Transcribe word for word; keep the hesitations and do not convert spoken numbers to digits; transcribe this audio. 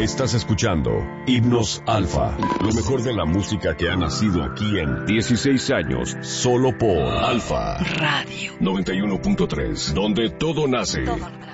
Estás escuchando Himnos Alfa, lo mejor de la música que ha nacido aquí en dieciséis años, solo por Alfa Radio noventa y uno punto tres, donde todo nace. Todo